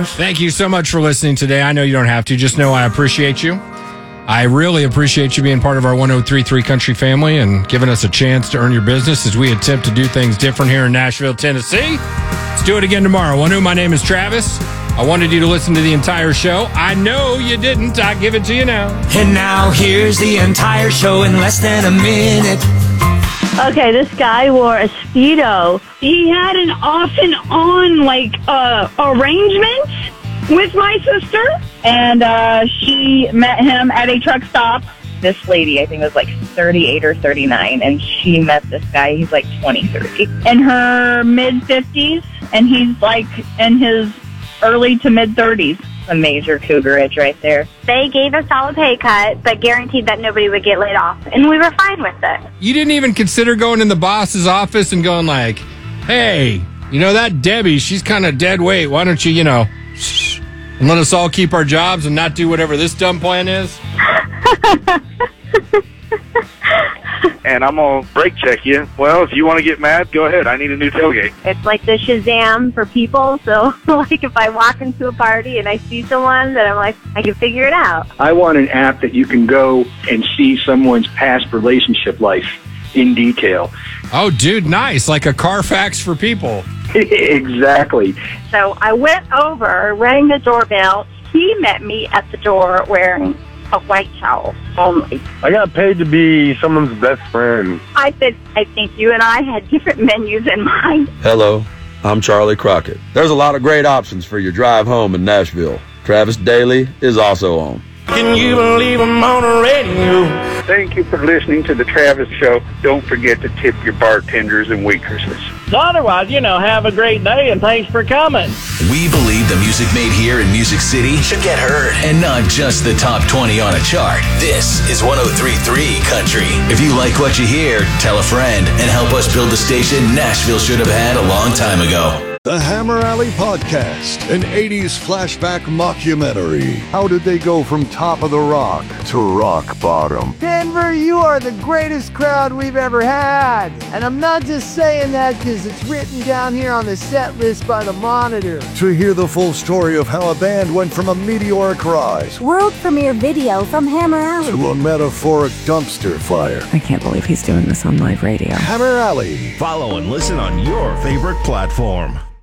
Thank you so much for listening today. I know you don't have to. Just know I appreciate you. I really appreciate you being part of our 1033 Country family and giving us a chance to earn your business as we attempt to do things different here in Nashville, Tennessee. Let's do it again tomorrow. My name is Travis. I wanted you to listen to the entire show. I know you didn't. I give it to you now. And now here's the entire show in less than a minute. Okay, this guy wore a Speedo. He had an off and on, arrangement with my sister. And she met him at a truck stop. This lady, I think, was like 38 or 39. And she met this guy. He's like 23. In her mid-50s. And he's like in his early to mid-30s. A major cougarage right there. They gave us all a pay cut, but guaranteed that nobody would get laid off. And we were fine with it. You didn't even consider going in the boss's office and going like, hey, that Debbie, she's kind of dead weight. Why don't you, and let us all keep our jobs and not do whatever this dumb plan is? And I'm going to brake check you. Well, if you want to get mad, go ahead. I need a new tailgate. It's like the Shazam for people. So, if I walk into a party and I see someone, then I'm like, I can figure it out. I want an app that you can go and see someone's past relationship life in detail. Oh, dude, nice. Like a Carfax for people. Exactly. So I went over, rang the doorbell. He met me at the door wearing a white towel only. I got paid to be someone's best friend. I said, I think you and I had different menus in mind. Hello, I'm Charlie Crockett. There's a lot of great options for your drive home in Nashville. Travis Daly is also on. Can you believe I'm on the radio? Thank you for listening to the Travis Show. Don't forget to tip your bartenders and waitresses. So otherwise, have a great day and thanks for coming. We believe the music made here in Music City should get heard, and not just the top 20 on a chart. This is 1033 Country. If you like what you hear, tell a friend and help us build the station Nashville should have had a long time ago. The Hammer Alley Podcast, an 80s flashback mockumentary. How did they go from top of the rock to rock bottom? Denver, you are the greatest crowd we've ever had. And I'm not just saying that because it's written down here on the set list by the Monitor. To hear the full story of how a band went from a meteoric rise, world premiere video from Hammer Alley, to a metaphoric dumpster fire. I can't believe he's doing this on live radio. Hammer Alley. Follow and listen on your favorite platform.